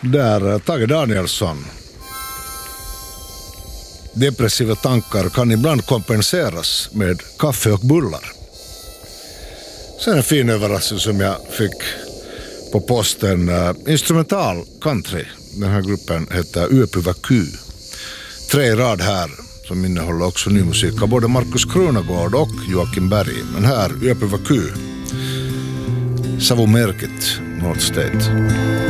Där Tage Danielsson. Depressiva tankar kan ibland kompenseras med kaffe och bullar. Sen en fin överraskning som jag fick på posten. Instrumental country. Den här gruppen heter Yöpyvä Kyy. 3 i rad här som innehåller också ny musik av både Markus Krunegård och Joakim Berg. Men här Yöpyvä Kyy. Savumerkit North State.